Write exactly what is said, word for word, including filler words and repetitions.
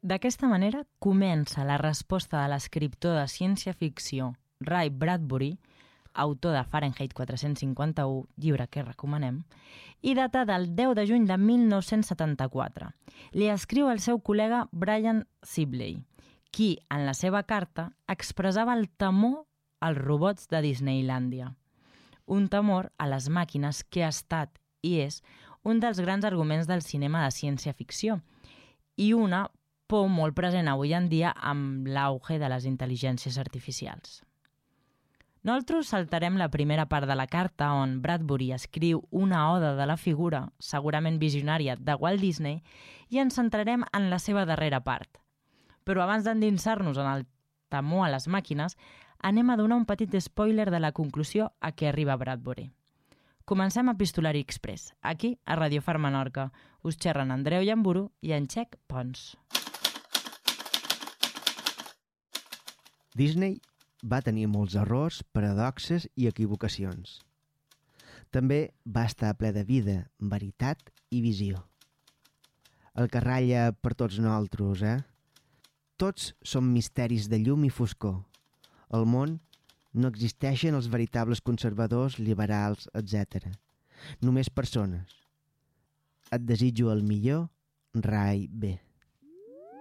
D'aquesta manera comença la resposta de l'escriptor de ciència-ficció Ray Bradbury, autor de Fahrenheit quatre cents cinquanta-u, llibre que recomanem, i datada el deu de juny de mil nou-cents setanta-quatre. Li escriu el seu col·lega Brian Sibley, qui, en la seva carta, expressava el temor als robots de Disneylàndia. Un temor a les màquines que ha estat i és un dels grans arguments del cinema de ciència-ficció i una por molt present avui en dia amb l'auge de les intel·ligències artificials. Nosaltres saltarem la primera part de la carta on Bradbury escriu una oda de la figura, segurament visionària, de Walt Disney i ens centrarem en la seva darrera part. Però abans d'endinsar-nos en el temor a les màquines, anem a donar un petit spoiler de la conclusió a què arriba Bradbury. Comencem a Epistolari Express, aquí a Radio Far Menorca. Us xerren Andreu Llamburu i en Txec Pons. Disney va tenir molts errors, paradoxes i equivocacions. També va estar ple de vida, veritat i visió. El que ratlla per tots nosaltres, eh? Tots som misteris de llum i foscor. Al món no existeixen els veritables conservadors, liberals, etcètera. Només persones. Et desitjo el millor, Ray B.